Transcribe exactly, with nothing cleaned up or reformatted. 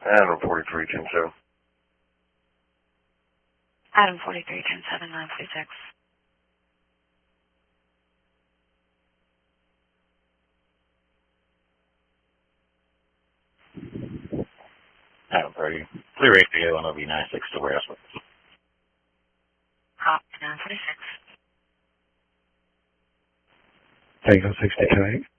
Adam forty-three, ten seven. Adam forty-three, ten seven, nine forty-six. Adam thirty. Clear radio on O V nine six to warehouse. Hop nine forty-six. Tango sixty-two eight.